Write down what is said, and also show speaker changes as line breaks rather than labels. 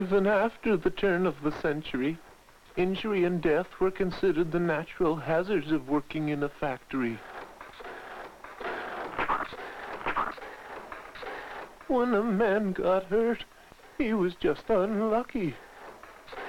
Even after the turn of the century, injury and death were considered the natural hazards of working in a factory. When a man got hurt, he was just unlucky.